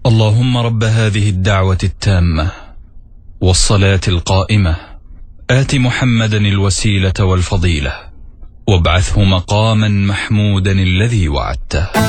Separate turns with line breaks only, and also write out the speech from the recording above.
اللهم رب هذه الدعوة التامة والصلاة القائمة آت محمدا الوسيلة والفضيلة وابعثه مقاما محمودا الذي وعدته.